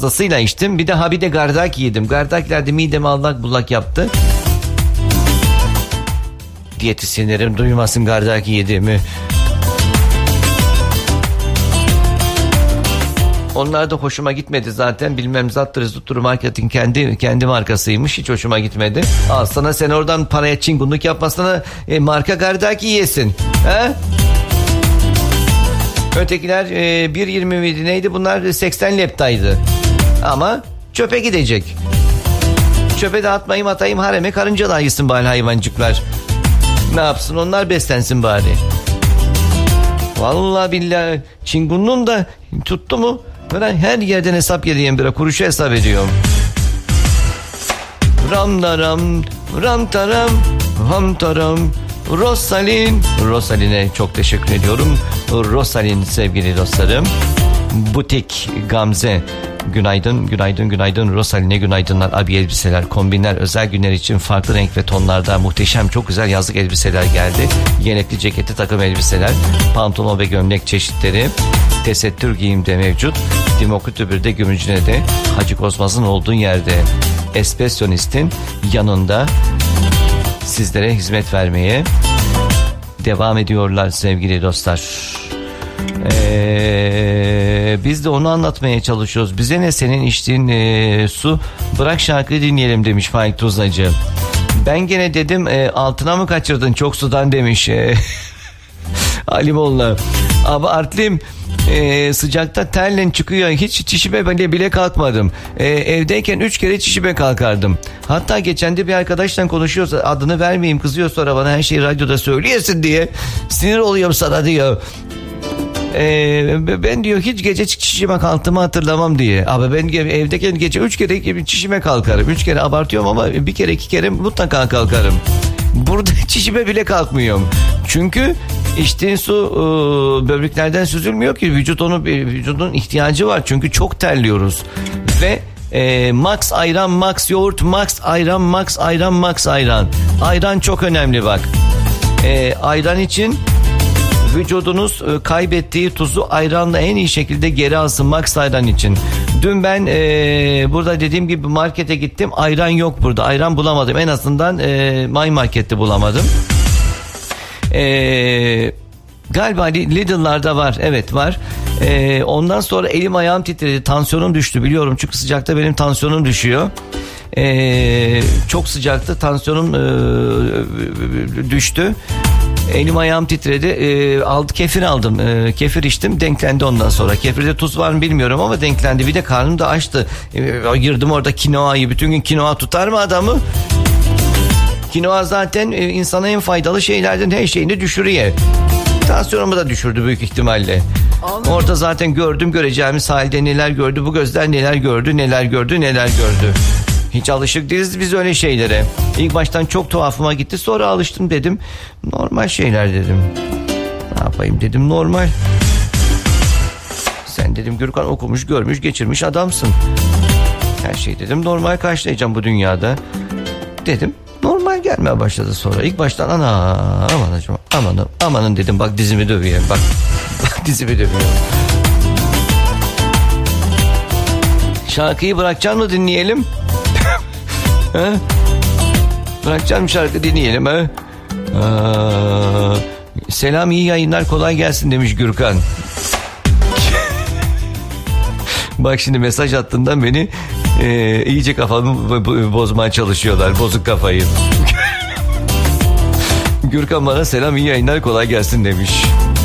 fazlasıyla içtim. Bir de gardaki yedim. Gardakilerde midemi allak bullak yaptı. Diyetisyenlerim duymasın gardaki yediğimi. Onlar da hoşuma gitmedi zaten. Bilmem zattır zuttur marketin kendi markasıymış. Hiç hoşuma gitmedi. Al sana, sen oradan paraya çingunluk yapmasana, marka gardaki yesin. He? Ötekiler 1.20 miydi neydi? Bunlar 80 leptaydı. Ama çöpe gidecek. Çöpe de atayım hareme karınca da yesin bari hayvancıklar. Ne yapsın, onlar beslensin bari. Vallahi billahi çingunluğum da tuttu mu? Ben her yerden hesap yediğim bira kuruşu hesap ediyorum. Ram daram, ram taram, ham taram. Rosalin'e çok teşekkür ediyorum. Rosalin sevgili dostlarım. Butik Gamze. Günaydın. Rosalin'e günaydınlar. Abi elbiseler, kombinler, özel günler için farklı renk ve tonlarda muhteşem, çok güzel yazlık elbiseler geldi. Yelekli ceketli takım elbiseler, pantolon ve gömlek çeşitleri. Tesettür giyimde mevcut. Dimokrit 1'de Gümrücüne'de, Hacı Kozmaz'ın olduğu yerde Espressionist'in yanında sizlere hizmet vermeye devam ediyorlar sevgili dostlar. Biz de onu anlatmaya çalışıyoruz. Bize ne senin içtiğin su, bırak şarkıyı dinleyelim demiş Faik Tuzlacı. Ben gene dedim altına mı kaçırdın çok sudan demiş Alimoğlu. Abi Artlim, sıcakta terlen çıkıyor, hiç çişime bile kalkmadım. Evdeyken 3 kere çişime kalkardım. Hatta geçen de bir arkadaşla konuşuyoruz, adını vermeyeyim, kızıyor sonra bana, her şeyi radyoda söylüyorsun diye, sinir oluyorum sana diyor. Ben diyor hiç gece çişime kalktığımı hatırlamam diye. Abi ben evdeyken gece 3 kere çişime kalkarım. 3 kere abartıyorum ama bir kere 2 kere mutlaka kalkarım. Burada çişime bile kalkmıyorum. Çünkü içtiğin su böbreklerden süzülmüyor ki. Vücudun ihtiyacı var. Çünkü çok terliyoruz. Ve max ayran, max yoğurt, max ayran, max ayran, max ayran. Ayran çok önemli bak. Ayran için vücudunuz kaybettiği tuzu ayranla en iyi şekilde geri alsın, max ayran için. Dün ben burada dediğim gibi markete gittim, ayran yok burada, ayran bulamadım, en azından My Market'te bulamadım. Galiba Lidl'larda var, evet var. Ondan sonra elim ayağım titredi, tansiyonum düştü, biliyorum çünkü sıcakta benim tansiyonum düşüyor. Çok sıcaktı, tansiyonum düştü. Elim ayağım titredi. Kefir aldım. Kefir içtim. Denklendi ondan sonra. Kefirde tuz var mı bilmiyorum ama denklendi. Bir de karnım da açtı. Girdim orada kinoayı. Bütün gün kinoa tutar mı adamı? Kinoa zaten insana en faydalı şeylerden, her şeyini düşürüyor. Tansiyonumu da düşürdü büyük ihtimalle. Anladım. Orada zaten göreceğimiz halde neler gördü. Bu gözler neler gördü. Hiç alışık değiliz biz öyle şeylere. İlk baştan çok tuhafıma gitti. Sonra alıştım dedim. Normal şeyler dedim. Ne yapayım dedim, normal. Sen dedim Gürkan okumuş, görmüş, geçirmiş adamsın. Her şey dedim normal karşılayacağım bu dünyada. Dedim normal gelmeye başladı sonra. İlk baştan amanın dedim, bak dizimi dövüyor. Bak dizimi dövüyor. Şarkıyı bırakacaksın mı dinleyelim? Bırakacağım şarkı dinleyelim ha. Selam, iyi yayınlar, kolay gelsin demiş Gürkan. Bak şimdi mesaj attığından beni iyice kafamı bozmaya çalışıyorlar, bozuk kafayı. Gürkan bana selam, iyi yayınlar, kolay gelsin demiş.